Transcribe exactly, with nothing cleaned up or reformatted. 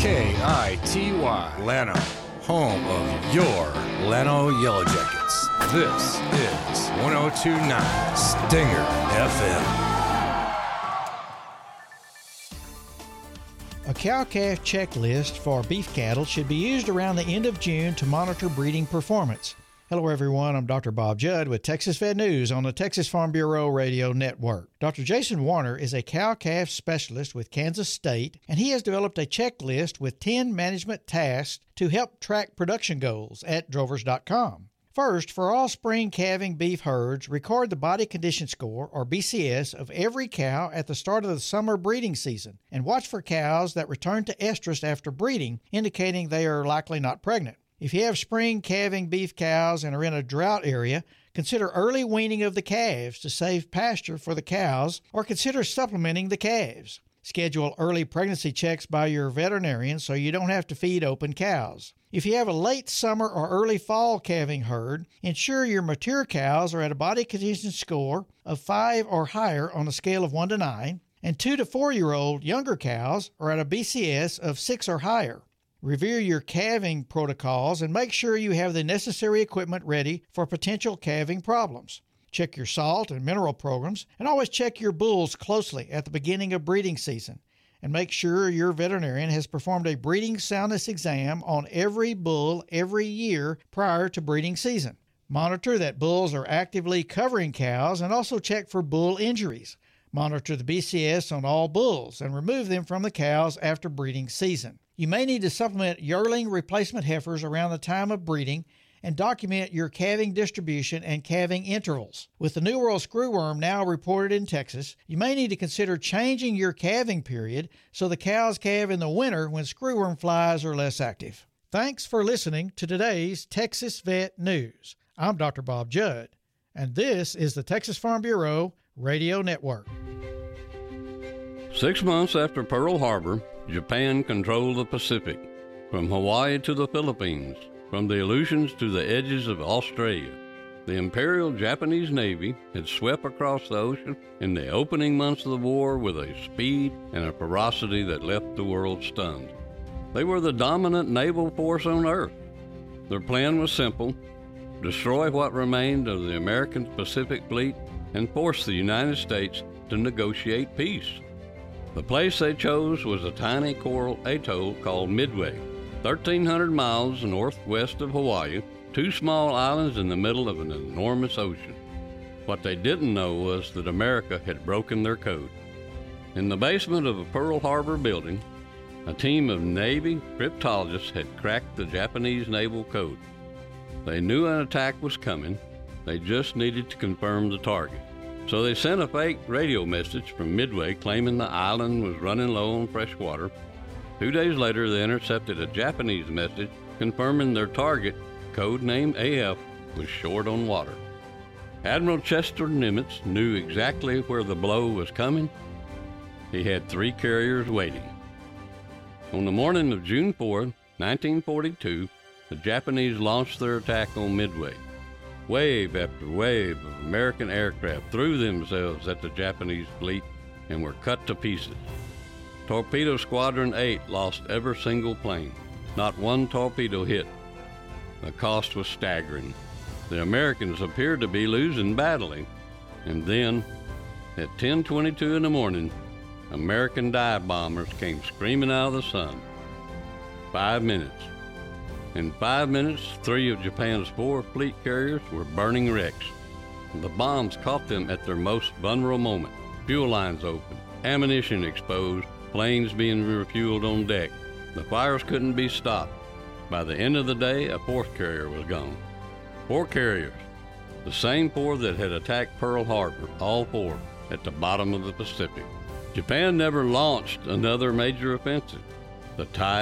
K I T Y, Llano, home of your Llano Yellow Jackets. This is one oh two point nine Stinger F M. A cow-calf checklist for beef cattle should be used around the end of June to monitor breeding performance. Hello, everyone. I'm Doctor Bob Judd with Texas Vet News on the Texas Farm Bureau Radio Network. Doctor Jason Warner is a cow-calf specialist with Kansas State, and he has developed a checklist with ten management tasks to help track production goals at drovers dot com. First, for all spring calving beef herds, record the body condition score, or B C S, of every cow at the start of the summer breeding season, and watch for cows that return to estrus after breeding, indicating they are likely not pregnant. If you have spring calving beef cows and are in a drought area, consider early weaning of the calves to save pasture for the cows, or consider supplementing the calves. Schedule early pregnancy checks by your veterinarian so you don't have to feed open cows. If you have a late summer or early fall calving herd, ensure your mature cows are at a body condition score of five or higher on a scale of one to nine, and two to four year old younger cows are at a B C S of six or higher. Review your calving protocols and make sure you have the necessary equipment ready for potential calving problems. Check your salt and mineral programs, and always check your bulls closely at the beginning of breeding season. And make sure your veterinarian has performed a breeding soundness exam on every bull every year prior to breeding season. Monitor that bulls are actively covering cows and also check for bull injuries. Monitor the B C S on all bulls and remove them from the cows after breeding season. You may need to supplement yearling replacement heifers around the time of breeding and document your calving distribution and calving intervals. With the New World screwworm now reported in Texas, you may need to consider changing your calving period so the cows calve in the winter when screwworm flies are less active. Thanks for listening to today's Texas Vet News. I'm Doctor Bob Judd, and this is the Texas Farm Bureau Radio Network. Six months after Pearl Harbor, Japan controlled the Pacific, from Hawaii to the Philippines, from the Aleutians to the edges of Australia. The Imperial Japanese Navy had swept across the ocean in the opening months of the war with a speed and a ferocity that left the world stunned. They were the dominant naval force on Earth. Their plan was simple: destroy what remained of the American Pacific Fleet and force the United States to negotiate peace. The place they chose was a tiny coral atoll called Midway, thirteen hundred miles northwest of Hawaii, two small islands in the middle of an enormous ocean. What they didn't know was that America had broken their code. In the basement of a Pearl Harbor building, a team of Navy cryptologists had cracked the Japanese naval code. They knew an attack was coming. They just needed to confirm the target. So they sent a fake radio message from Midway claiming the island was running low on fresh water. Two days later, they intercepted a Japanese message confirming their target, codenamed A F, was short on water. Admiral Chester Nimitz knew exactly where the blow was coming. He had three carriers waiting. On the morning of June fourth, nineteen forty-two, the Japanese launched their attack on Midway. Wave after wave of American aircraft threw themselves at the Japanese fleet and were cut to pieces. Torpedo Squadron eight lost every single plane. Not one torpedo hit. The cost was staggering. The Americans appeared to be losing badly. And then, at ten twenty-two in the morning, American dive bombers came screaming out of the sun. Five minutes. In five minutes, three of Japan's four fleet carriers were burning wrecks. The bombs caught them at their most vulnerable moment. Fuel lines open, ammunition exposed, planes being refueled on deck. The fires couldn't be stopped. By the end of the day, a fourth carrier was gone. Four carriers, the same four that had attacked Pearl Harbor, all four at the bottom of the Pacific. Japan never launched another major offensive. The tide